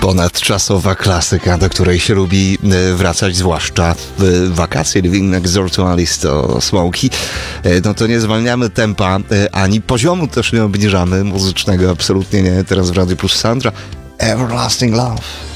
Ponadczasowa klasyka, do której się lubi wracać, zwłaszcza w wakacje. Living Next Door to Alice to Smokey. No to nie zwalniamy tempa, ani poziomu też nie obniżamy, muzycznego absolutnie nie. Teraz w Radio Plus Sandra. Everlasting Love.